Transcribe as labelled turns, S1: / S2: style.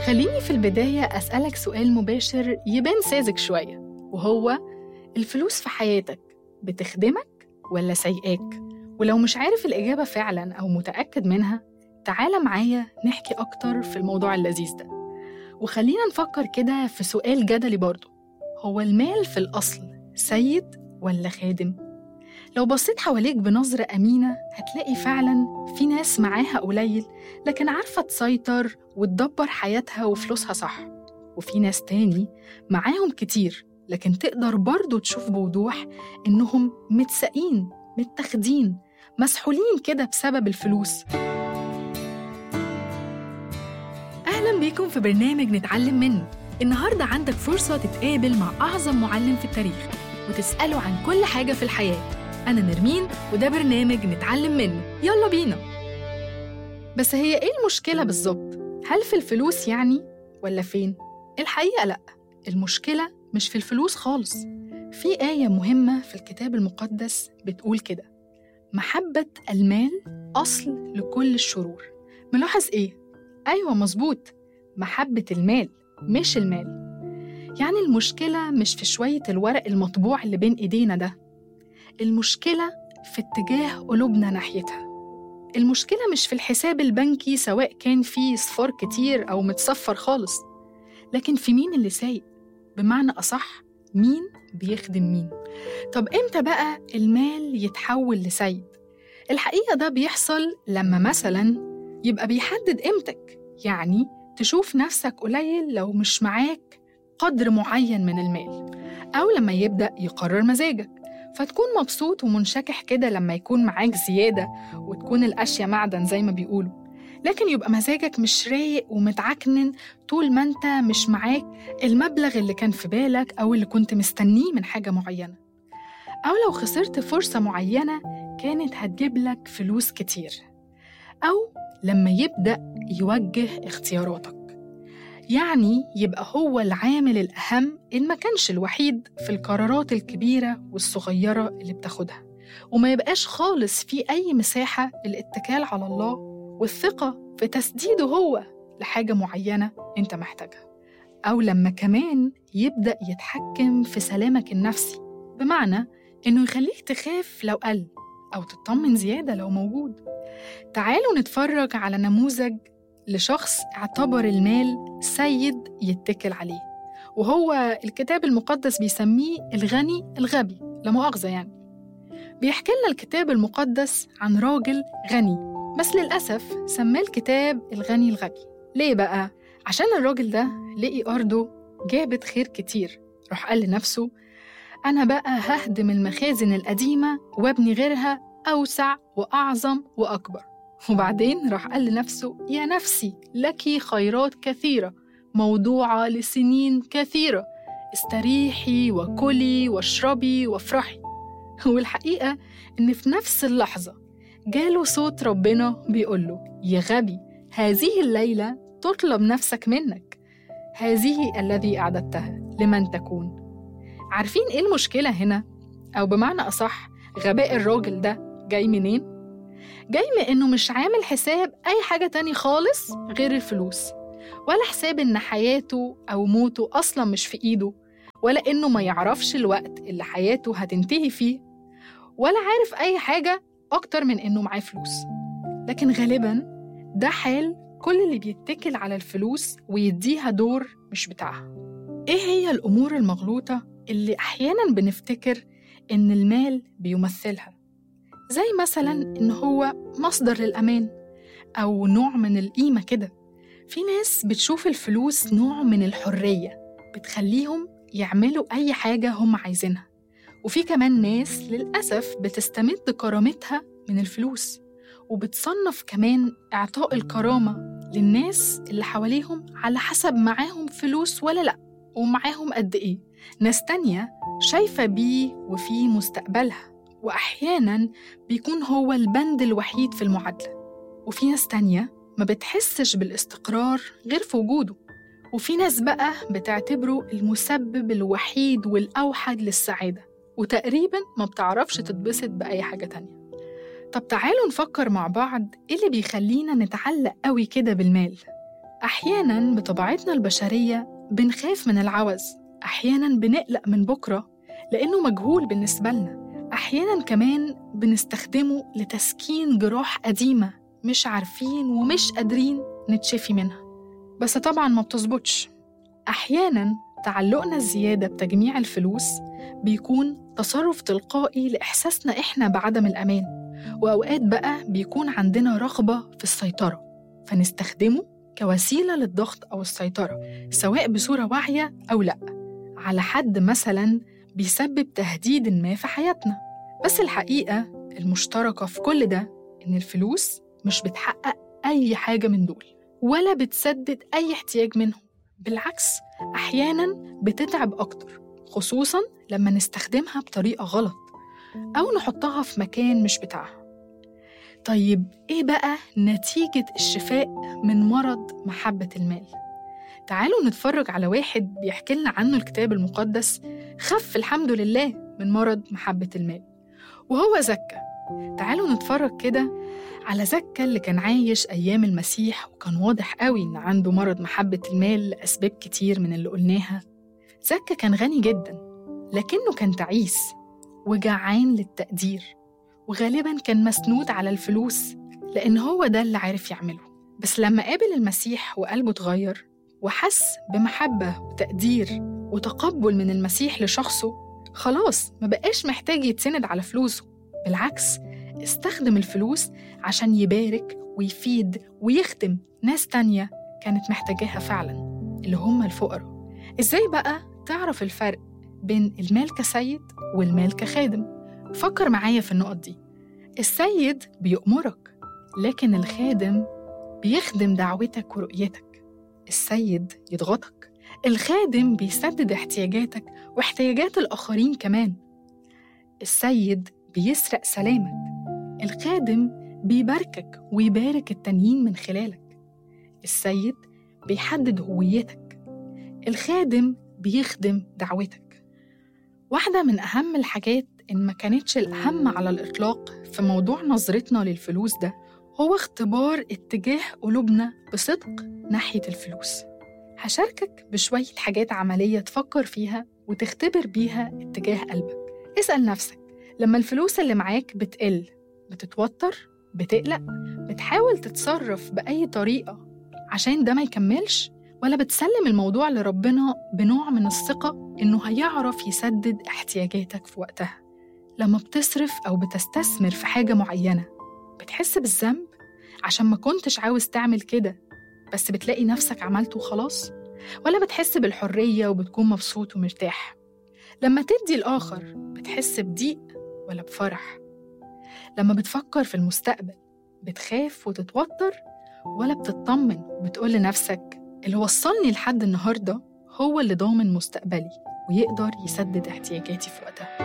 S1: خليني في البداية أسألك سؤال مباشر يبان ساذج شوية، وهو الفلوس في حياتك بتخدمك ولا سيئاك؟ ولو مش عارف الإجابة فعلاً أو متأكد منها، تعال معايا نحكي أكتر في الموضوع اللذيذ ده. وخلينا نفكر كده في سؤال جدلي برضو، هو المال في الأصل سيد ولا خادم؟ لو بصيت حواليك بنظرة أمينة هتلاقي فعلاً في ناس معاها قليل لكن عارفة تسيطر وتدبر حياتها وفلوسها صح، وفي ناس تاني معاهم كتير لكن تقدر برضو تشوف بوضوح إنهم متساقين، متاخدين، مسحولين كده بسبب الفلوس. أهلاً بيكم في برنامج نتعلم منه. النهاردة عندك فرصة تتقابل مع أعظم معلم في التاريخ وتسأله عن كل حاجة في الحياة. أنا نرمين وده برنامج نتعلم منه، يلا بينا. بس هي إيه المشكلة بالظبط؟ هل في الفلوس يعني؟ ولا فين؟ الحقيقة لأ، المشكلة مش في الفلوس خالص. في آية مهمة في الكتاب المقدس بتقول كده: محبة المال أصل لكل الشرور. ملاحظ إيه؟ أيوة مظبوط، محبة المال مش المال. يعني المشكلة مش في شوية الورق المطبوع اللي بين إيدينا ده، المشكلة في اتجاه قلوبنا ناحيتها. المشكلة مش في الحساب البنكي سواء كان فيه صفار كتير أو متصفر خالص، لكن في مين اللي سايق، بمعنى أصح مين بيخدم مين. طب إمتى بقى المال يتحول لسيد؟ الحقيقة ده بيحصل لما مثلاً يبقى بيحدد قيمتك، يعني تشوف نفسك قليل لو مش معاك قدر معين من المال، أو لما يبدأ يقرر مزاجك فتكون مبسوط ومنشكح كده لما يكون معاك زيادة وتكون الأشياء معدن زي ما بيقولوا، لكن يبقى مزاجك مش رايق ومتعكنن طول ما انت مش معاك المبلغ اللي كان في بالك أو اللي كنت مستنيه من حاجة معينة، أو لو خسرت فرصة معينة كانت هتجيب لك فلوس كتير، أو لما يبدأ يوجه اختياراتك، يعني يبقى هو العامل الأهم إن ما كانش الوحيد في القرارات الكبيرة والصغيرة اللي بتاخدها، وما يبقاش خالص في أي مساحة للاتكال على الله والثقة في تسديده هو لحاجة معينة أنت محتاجها، أو لما كمان يبدأ يتحكم في سلامك النفسي، بمعنى إنه يخليك تخاف لو قل أو تطمن زيادة لو موجود. تعالوا نتفرج على نموذج لشخص اعتبر المال سيد يتكل عليه، وهو الكتاب المقدس بيسميه الغني الغبي، لا مؤاخذة يعني. بيحكي لنا الكتاب المقدس عن راجل غني، بس للأسف سماه الكتاب الغني الغبي. ليه بقى؟ عشان الراجل ده لقي أرضه جابت خير كتير، راح قال لنفسه أنا بقى ههدم المخازن القديمة وابني غيرها أوسع وأعظم وأكبر. وبعدين راح قال لنفسه يا نفسي لك خيرات كثيرة موضوعة لسنين كثيرة، استريحي وكلي واشربي وافرحي. والحقيقة إن في نفس اللحظة جاله صوت ربنا بيقوله يا غبي، هذه الليلة تطلب نفسك منك، هذه الذي أعددتها لمن تكون. عارفين إيه المشكلة هنا؟ أو بمعنى أصح غباء الراجل ده جاي منين؟ جاي من إنه مش عامل حساب أي حاجة تاني خالص غير الفلوس، ولا حساب إن حياته أو موته أصلاً مش في إيده، ولا إنه ما يعرفش الوقت اللي حياته هتنتهي فيه، ولا عارف أي حاجة أكتر من إنه معاه فلوس. لكن غالباً ده حال كل اللي بيتكل على الفلوس ويديها دور مش بتاعها. إيه هي الأمور المغلوطة اللي أحياناً بنفتكر إن المال بيمثلها؟ زي مثلاً إن هو مصدر للأمان أو نوع من القيمة كده. في ناس بتشوف الفلوس نوع من الحرية بتخليهم يعملوا أي حاجة هم عايزينها، وفي كمان ناس للأسف بتستمد كرامتها من الفلوس، وبتصنف كمان إعطاء الكرامة للناس اللي حواليهم على حسب معاهم فلوس ولا لأ، ومعاهم قد إيه. ناس تانية شايفة بيه وفي مستقبلها، وأحياناً بيكون هو البند الوحيد في المعادلة. وفي ناس تانية ما بتحسش بالاستقرار غير في وجوده، وفي ناس بقى بتعتبره المسبب الوحيد والأوحد للسعادة، وتقريباً ما بتعرفش تتبسط بأي حاجة تانية. طب تعالوا نفكر مع بعض إيه اللي بيخلينا نتعلق قوي كده بالمال؟ أحياناً بطبيعتنا البشرية بنخاف من العوز، أحياناً بنقلق من بكرة لأنه مجهول بالنسبة لنا، أحياناً كمان بنستخدمه لتسكين جراح قديمة مش عارفين ومش قادرين نتشفي منها. بس طبعاً ما بتظبطش. أحياناً تعلقنا الزيادة بتجميع الفلوس بيكون تصرف تلقائي لإحساسنا إحنا بعدم الأمان، وأوقات بقى بيكون عندنا رغبة في السيطرة فنستخدمه كوسيلة للضغط أو السيطرة، سواء بصورة واعية أو لأ، على حد مثلاً بيسبب تهديد ما في حياتنا. بس الحقيقة المشتركة في كل ده إن الفلوس مش بتحقق أي حاجة من دول ولا بتسدد أي احتياج منهم، بالعكس أحياناً بتتعب أكتر، خصوصاً لما نستخدمها بطريقة غلط أو نحطها في مكان مش بتاعها. طيب إيه بقى نتيجة الشفاء من مرض محبة المال؟ تعالوا نتفرج على واحد بيحكي لنا عنه الكتاب المقدس خف الحمد لله من مرض محبة المال، وهو زكا. تعالوا نتفرج كده على زكا اللي كان عايش أيام المسيح، وكان واضح قوي إن عنده مرض محبة المال لأسباب كتير من اللي قلناها. زكا كان غني جدا لكنه كان تعيس وجعان للتقدير، وغالباً كان مسنود على الفلوس لأن هو ده اللي عارف يعمله. بس لما قابل المسيح وقلبه اتغير وحس بمحبة وتقدير وتقبل من المسيح لشخصه، خلاص ما بقاش محتاج يتسند على فلوسه، بالعكس استخدم الفلوس عشان يبارك ويفيد ويخدم ناس تانية كانت محتاجاها فعلاً، اللي هم الفقراء. إزاي بقى تعرف الفرق بين المال كسيد والمال كخادم؟ فكر معايا في النقط دي. السيد بيأمرك، لكن الخادم بيخدم دعوتك ورؤيتك. السيد يضغطك، الخادم بيسدد احتياجاتك واحتياجات الآخرين كمان. السيد بيسرق سلامك، الخادم بيباركك ويبارك التانيين من خلالك. السيد بيحدد هويتك، الخادم بيخدم دعوتك. واحدة من أهم الحاجات إن ما كانتش الأهم على الإطلاق في موضوع نظرتنا للفلوس ده هو اختبار اتجاه قلوبنا بصدق ناحية الفلوس. هشاركك بشوية حاجات عملية تفكر فيها وتختبر بيها اتجاه قلبك. اسأل نفسك، لما الفلوس اللي معاك بتقل بتتوتر؟ بتقلق؟ بتحاول تتصرف بأي طريقة عشان ده ما يكملش؟ ولا بتسلم الموضوع لربنا بنوع من الثقة إنه هيعرف يسدد احتياجاتك في وقتها؟ لما بتصرف أو بتستثمر في حاجة معينة بتحس بالذنب عشان ما كنتش عاوز تعمل كده بس بتلاقي نفسك عملته وخلاص؟ ولا بتحس بالحرية وبتكون مبسوط ومرتاح؟ لما تدي الآخر بتحس بضيق ولا بفرح؟ لما بتفكر في المستقبل بتخاف وتتوتر ولا بتطمن وبتقول لنفسك اللي وصلني لحد النهاردة هو اللي ضامن مستقبلي ويقدر يسدد احتياجاتي في وقتها؟